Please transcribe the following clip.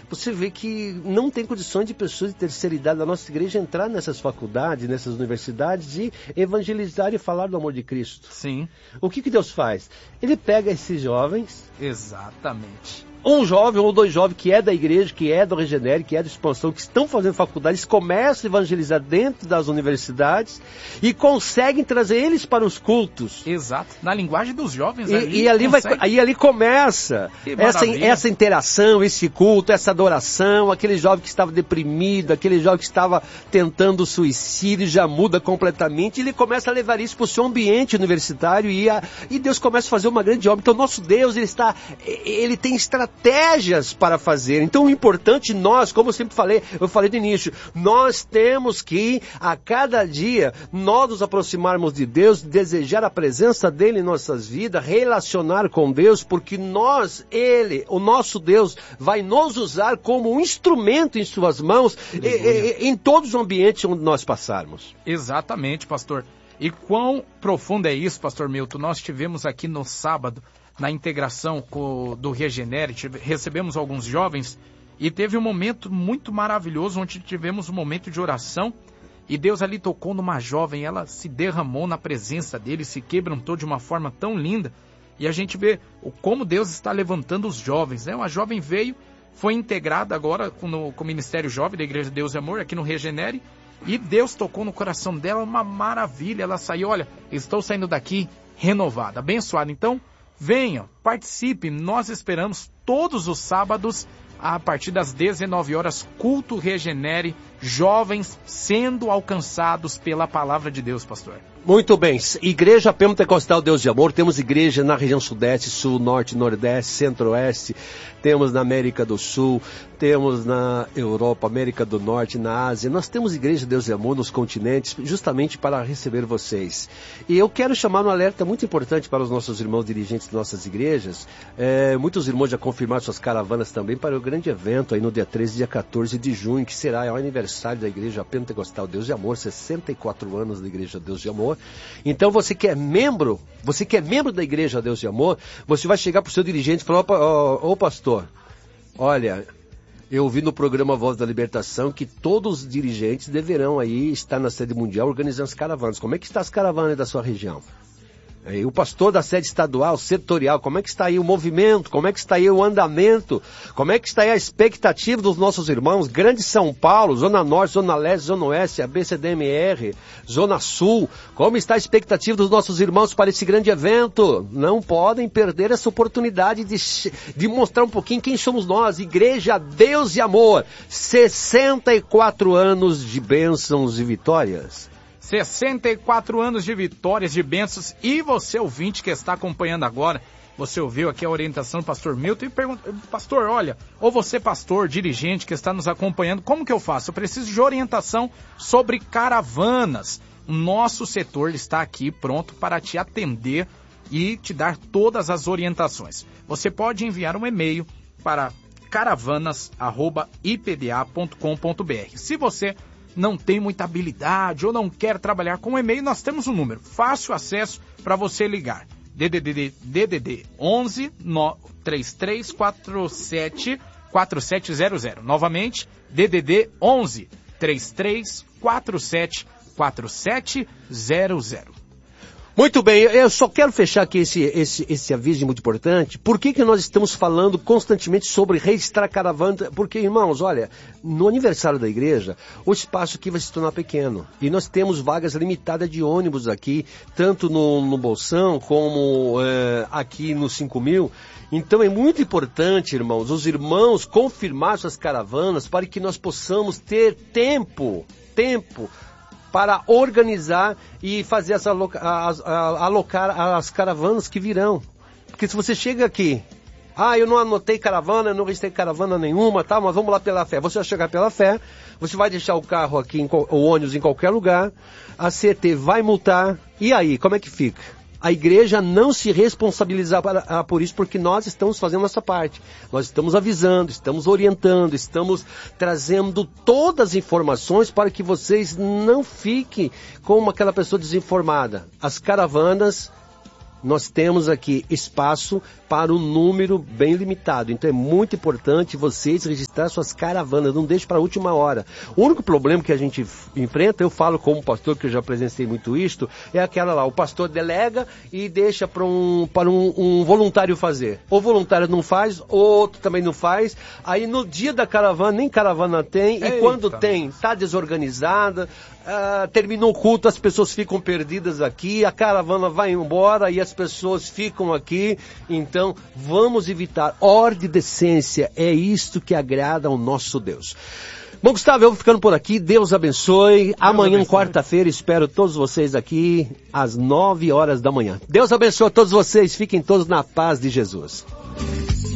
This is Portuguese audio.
você vê que não tem condições de pessoas de terceira idade da nossa igreja entrar nessas faculdades, nessas universidades e evangelizar e falar do amor de Cristo. Sim. O que Deus faz? Ele pega esses jovens... Exatamente. Um jovem ou dois jovens que é da igreja, que é do Regenere, que é da Expansão, que estão fazendo faculdade, eles começam a evangelizar dentro das universidades e conseguem trazer eles para os cultos. Exato, na linguagem dos jovens. E ali começa essa interação, esse culto, essa adoração, aquele jovem que estava deprimido, aquele jovem que estava tentando suicídio, já muda completamente, e ele começa a levar isso para o seu ambiente universitário e Deus começa a fazer uma grande obra. Então nosso Deus, ele tem estratégias para fazer. Então o importante nós, como eu sempre falei, eu falei no início, nós temos que a cada dia nós nos aproximarmos de Deus, desejar a presença dele em nossas vidas, relacionar com Deus, porque o nosso Deus vai nos usar como um instrumento em suas mãos em todos os ambientes onde nós passarmos. Exatamente, pastor. E quão profundo é isso, pastor Milton? Nós tivemos aqui no sábado, na integração do Regenere, recebemos alguns jovens e teve um momento muito maravilhoso onde tivemos um momento de oração e Deus ali tocou numa jovem, ela se derramou na presença dele, se quebrantou de uma forma tão linda e a gente vê como Deus está levantando os jovens, né? Uma jovem veio, foi integrada agora com o Ministério Jovem da Igreja Deus e Amor aqui no Regenere e Deus tocou no coração dela, uma maravilha, ela saiu, olha, estou saindo daqui renovada, abençoada. Então venham, participe, nós esperamos todos os sábados, a partir das 19 horas, culto Regenere, jovens sendo alcançados pela palavra de Deus, pastor. Muito bem, Igreja Pentecostal Deus de Amor, temos igreja na região sudeste, sul, norte, nordeste, centro-oeste, temos na América do Sul, temos na Europa, América do Norte, na Ásia, nós temos igreja Deus de Amor nos continentes, justamente para receber vocês. E eu quero chamar um alerta muito importante para os nossos irmãos dirigentes de nossas igrejas, muitos irmãos já confirmaram suas caravanas também para o grande evento aí no dia 13 e dia 14 de junho, que será o aniversário da Igreja Pentecostal Deus de Amor, 64 anos da Igreja Deus de Amor. Então você que é membro da Igreja Deus de Amor, você vai chegar para o seu dirigente e falar, ô pastor, olha, eu ouvi no programa Voz da Libertação que todos os dirigentes deverão aí estar na sede mundial organizando as caravanas. Como é que está as caravanas da sua região? E o pastor da sede estadual, setorial, como é que está aí o movimento, como é que está aí o andamento, como é que está aí a expectativa dos nossos irmãos, Grande São Paulo, Zona Norte, Zona Leste, Zona Oeste, ABCDMR, Zona Sul, como está a expectativa dos nossos irmãos para esse grande evento? Não podem perder essa oportunidade de mostrar um pouquinho quem somos nós, Igreja Deus e Amor, 64 anos de bênçãos e vitórias. 64 anos de vitórias, de bênçãos, e você ouvinte que está acompanhando agora, você ouviu aqui a orientação do pastor Milton e pergunta, pastor, olha, ou você pastor, dirigente que está nos acompanhando, como que eu faço? Eu preciso de orientação sobre caravanas. O nosso setor está aqui pronto para te atender e te dar todas as orientações. Você pode enviar um e-mail para caravanas@ipda.com.br. Se você não tem muita habilidade ou não quer trabalhar com e-mail, nós temos um número, fácil acesso para você ligar. DDD 11 3347 4700. Novamente, DDD 11 3347 4700. Muito bem, eu só quero fechar aqui esse aviso muito importante. Por que nós estamos falando constantemente sobre registrar caravana? Porque, irmãos, olha, no aniversário da igreja, o espaço aqui vai se tornar pequeno. E nós temos vagas limitadas de ônibus aqui, tanto no Bolsão como aqui no 5.000. Então é muito importante, irmãos, os irmãos confirmar suas caravanas para que nós possamos ter tempo para organizar e fazer alocar as caravanas que virão. Porque se você chega aqui, eu não anotei caravana, eu não registrei caravana nenhuma, tá, mas vamos lá pela fé. Você vai chegar pela fé, você vai deixar o carro aqui, o ônibus em qualquer lugar, a CT vai multar, e aí, como é que fica? A igreja não se responsabilizar por isso, porque nós estamos fazendo nossa parte. Nós estamos avisando, estamos orientando, estamos trazendo todas as informações para que vocês não fiquem como aquela pessoa desinformada. As caravanas Nós temos aqui espaço para um número bem limitado. Então é muito importante vocês registrar suas caravanas, não deixe para a última hora. O único problema que a gente enfrenta, eu falo como pastor, que eu já presenciei muito isto, é aquela lá, o pastor delega e deixa para um voluntário fazer. O voluntário não faz, outro também não faz. Aí no dia da caravana, nem caravana tem, e quando tem, está desorganizada. Terminou o culto, as pessoas ficam perdidas aqui, a caravana vai embora e as pessoas ficam aqui. Então, vamos evitar. Ordem e decência, é isto que agrada ao nosso Deus. Bom, Gustavo, eu vou ficando por aqui. Deus abençoe. Amanhã, quarta-feira, espero todos vocês aqui às 9 horas da manhã. Deus abençoe a todos vocês. Fiquem todos na paz de Jesus.